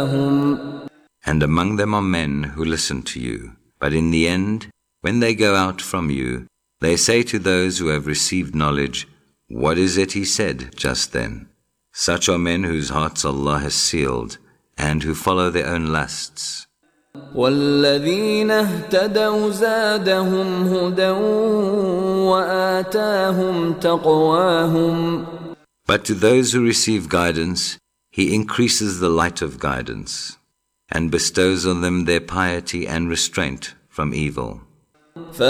And among them are men who listen to you. But in the end, when they go out from you, they say to those who have received knowledge, "What is it he said just then?" Such are men whose hearts Allah has sealed, and who follow their own lusts. وَالَّذِينَ اهْتَدَوْا زَادَهُمْ هُدًى وَآتَاهُمْ تَقْوَاهُمْ. But to those who receive guidance, He increases the light of guidance, and bestows on them their piety and restraint from evil.